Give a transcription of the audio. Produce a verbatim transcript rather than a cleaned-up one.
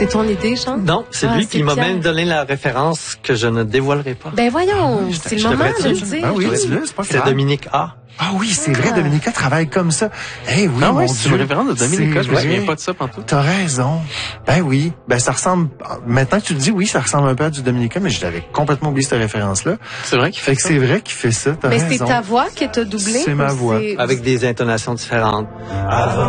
C'est ton idée, Jean? Non, c'est Ah, lui c'est qui m'a Pierre. même donné la référence que je ne dévoilerai pas. Ben voyons, Ah, je c'est je le moment devrais de le dire. dire. Ah oui, dis-le, c'est pas C'est grave. Dominique A. Ah oui, c'est vrai, Dominica travaille comme ça. Eh oui, Ah mon oui, Dieu. c'est une référence de Dominica, C'est je me souviens vrai. pas de ça pantoute. T'as raison. Ben oui. Ben ça ressemble, maintenant que tu le dis, oui, ça ressemble un peu à du Dominica, mais je l'avais complètement oublié cette référence-là. C'est vrai qu'il Fait fait que ça. c'est vrai qu'il fait ça, t'as Mais raison. c'est ta voix qui t'a doublé? C'est ma ou voix. c'est- Avec des intonations différentes. Avant